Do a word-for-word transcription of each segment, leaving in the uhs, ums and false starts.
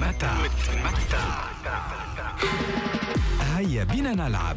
متى متى هيا بنا نلعب.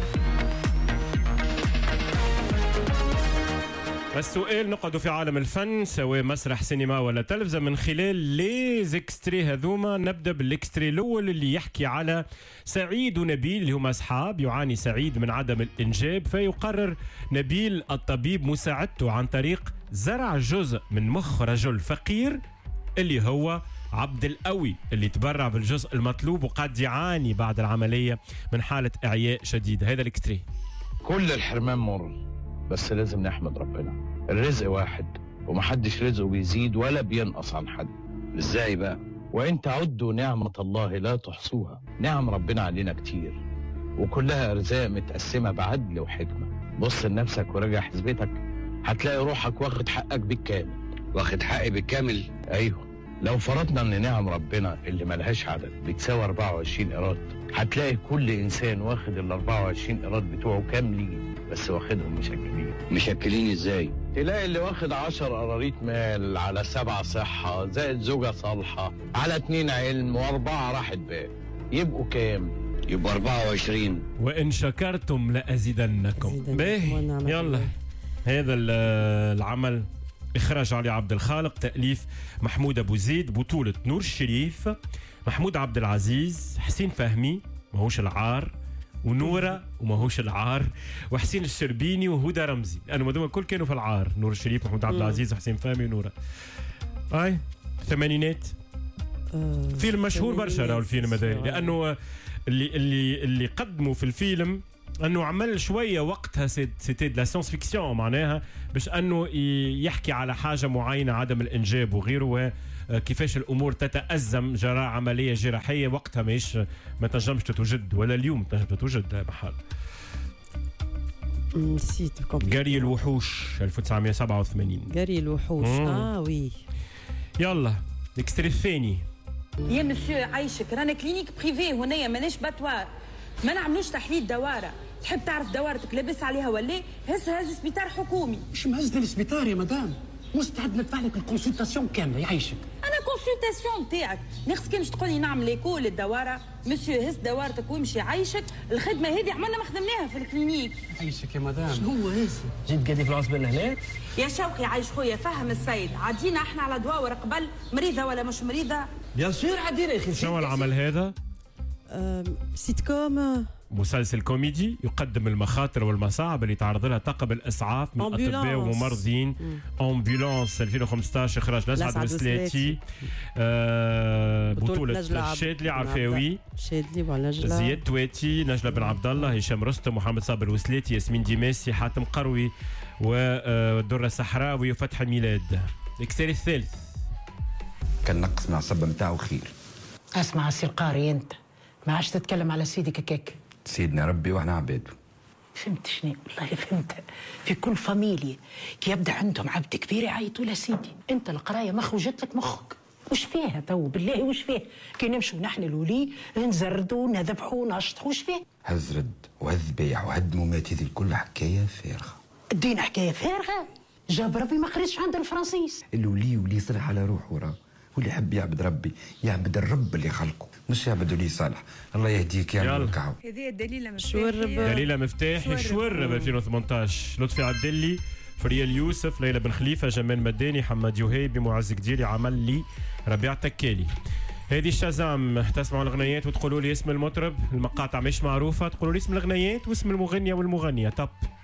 السؤال: نقعد في عالم الفن سواء مسرح سينما ولا تلفزة من خلال لي اكستري هذوما. نبدأ بالاكستري الأول اللي يحكي على سعيد ونبيل اللي هما أصحاب. يعاني سعيد من عدم الإنجاب، فيقرر نبيل الطبيب مساعدته عن طريق زرع جزء من مخ رجل فقير اللي هو عبد القوي اللي تبرع بالجزء المطلوب وقد يعاني بعد العملية من حالة إعياء شديدة. هذا الاكستري. كل الحرمان مر، بس لازم نحمد ربنا. الرزق واحد ومحدش رزقه بيزيد ولا بينقص عن حد. ازاي بقى؟ وان تعدوا نعمة الله لا تحصوها. نعم ربنا علينا كتير وكلها ارزاق متقسمة بعدل وحكمة. بص لنفسك وراجع حسبتك، هتلاقي روحك واخد حقك بالكامل. واخد حقي بالكامل؟ ايوه. لو فرضنا ان نعم ربنا اللي ملهاش عدد بتساوي أربعة وعشرين قيراط، هتلاقي كل انسان واخد ال أربعة وعشرين قيراط بتوعه كاملين، بس واخدهم مشكلين. مشكلين ازاي؟ تلاقي اللي واخد عشر قراريط مال على سبعة صحة زائد زوجة صالحة على اتنين علم واربعة راحة بال، يبقوا كام؟ يبقوا أربعة وعشرين. وإن شكرتم لأزيدنكم. باهي يلا. هذا العمل إخراج علي عبد الخالق، تأليف محمود أبو زيد، بطولة نور الشريف، محمود عبد العزيز، حسين فهمي ماهوش العار، ونورة وماهوش العار، وحسين الشربيني وهدى رمزي. لأنه مدوما الكل كانوا في العار: نور الشريف، محمود عبد العزيز، وحسين فهمي ونورة. أي الثمانينات. آه فيلم مشهور برشا راهو الفيلم هذا، لأنه اللي اللي اللي قدموا في الفيلم انه عمل شويه وقتها سيتي لا ساينس فيكسيون، معناها باش انه يحكي على حاجه معينه، عدم الانجاب وغيره، وكيفاش الامور تتازم جراء عمليه جراحيه وقتها ماهيش ما تنجمش تتوجد، ولا اليوم تنجم تتوجد بحال. نسيت قري الوحوش ألف وتسعمية وسبعة وثمانين. قري الوحوش. مم. اه وي. يلا الاكستري الثاني. يا مسيو عايشك، رانا كلينيك بريفي هنايا ماناش باتوار، ما نعملوش تحليل دواره. تحب تعرف دوارتك لابس عليها ولا؟ هز هز سبيطار حكومي. مش مهزني السبيطار يا مدام، مستعد ندفع لك الكونسلتاسيون كامله يعيشك. انا كونسلتاسيون تاعك ناقص كان تقول لي نعمل ليكول الدواره. مسيو هز دوارتك وامشي عايشك. الخدمه هذه عملنا ما خدمناها في الكلينيك. عايشك يا مدام. شنو هو هذا؟ جيت قاعدي في العصبه هنا يا شوقي عايش خويا، فهم السيد. عدينا احنا على دواور قبل، مريضه ولا مش مريضه؟ بيان سور عدينا يا اخي. شنو العمل هذا؟ سيت كوم، مسلسل كوميدي يقدم المخاطر والمصاعب اللي تعرض لها طاقم الاسعاف من اطباء وممرضين. امبولانس ألفين وخمسطاش، اخراج نسعد الوسلاتي، آه بطولة الشادلي عرفاوي، شادلي ونجلة، زياد تواتي، نجلة بن عبد الله، هشام رستم، محمد صابر الوسلاتي، ياسمين ديماسي، حاتم قروي، ودرة الصحراوي، وفتح الميلاد. الاكستري الثالث. كان نقص مع الصبة متاعه خير. اسمع سي القاري، انت ما عادش تتكلم على سيدك هكاك. سيدنا ربي واحنا عباده. فهمت شنو؟ والله فهمت. في كل فاميليا كي يبدا عندهم عبد كبير يعيطوا له سيدي. انت القرايه ما خرجت لك مخك. وش فيها تو بالله؟ وش فيه؟ كي نمشوا نحللوا لي نزردوا نذبحوا نشطحوا، وش فيه؟ هز رد وهز بيع وهدموا مات، هذه الكل حكايه فارغه. الدين حكايه فارغه؟ جاب ربي ما خرجش عند الفرنسيس. الولي ولي صلح على روح وراه، واللي يحب يعبد ربي يعبد الرب اللي خلقه، مش يعبد ولي صالح. الله يهديك يا الكعو. هذه دليله مفتاح. دليله مفتاح شور ب ألفين وثمانطاش. لطفي عبدلي، فريال يوسف، ليلى بن خليفه، جمال مداني، حماد يوهيبي، معز كديري، عمل لي ربيع تكالي. هذه الشازام. تسمعوا الغنيات وتقولوا لي اسم المطرب. المقاطع مش معروفه، تقولوا لي اسم الغنيات واسم المغنيه والمغنيه. طب